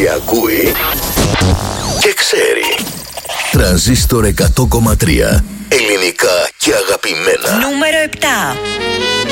ότι ακούει και ξέρει. Τρανζίστορ 100,3. Ελληνικά και αγαπημένα. Νούμερο 7.